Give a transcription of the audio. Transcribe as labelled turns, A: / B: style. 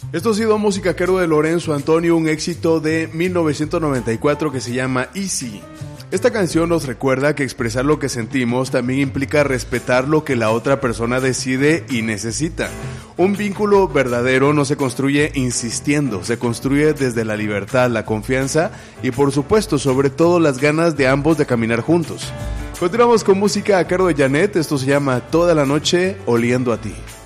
A: Esto ha sido música a cargo de Lorenzo Antonio, un éxito de 1994 que se llama Easy. Esta canción nos recuerda que expresar lo que sentimos también implica respetar lo que la otra persona decide y necesita. Un vínculo verdadero no se construye insistiendo, se construye desde la libertad, la confianza y por supuesto, sobre todo, las ganas de ambos de caminar juntos. Continuamos con música a cargo de Janet, esto se llama Toda la noche oliendo a ti.